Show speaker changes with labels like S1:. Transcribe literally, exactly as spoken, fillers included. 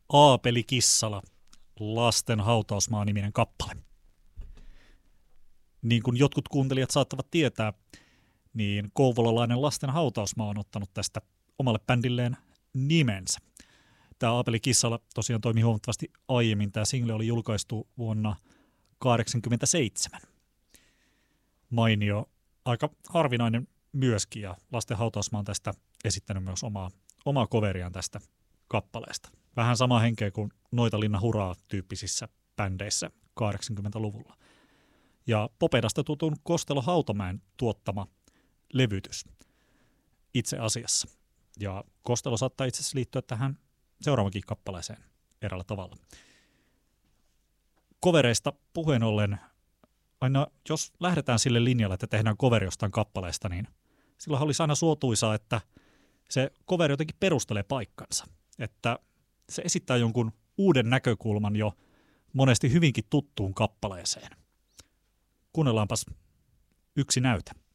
S1: Aapeli Kissala, Lasten hautausmaa-niminen kappale. Niin kuin jotkut kuuntelijat saattavat tietää, niin kouvolalainen Lasten hautausmaa on ottanut tästä omalle bändilleen nimensä. Tämä Aapeli Kissala tosiaan toimi huomattavasti aiemmin. Tämä single oli julkaistu vuonna tuhatyhdeksänsataakahdeksankymmentäseitsemän. Mainio, aika harvinainen myöskin, ja Lasten hautausmaa on tästä esittänyt myös omaa, omaa coveriaan tästä kappaleesta. Vähän sama henkeä kuin Noita Linna Huraa -tyyppisissä bändeissä kahdeksankymmentäluvulla. Ja Popedasta tutun Kostelo Hautamäen tuottama levytys itse asiassa. Ja Kostelo saattaa itse asiassa liittyä tähän seuraavakin kappaleeseen eräällä tavalla. Kovereista puheen ollen, aina jos lähdetään sille linjalle, että tehdään coveri jostain kappaleesta, niin silloin olisi aina suotuisaa, että se coveri jotenkin perustelee paikkansa. Että se esittää jonkun uuden näkökulman jo monesti hyvinkin tuttuun kappaleeseen. Kuunnellaanpas yksi näyte.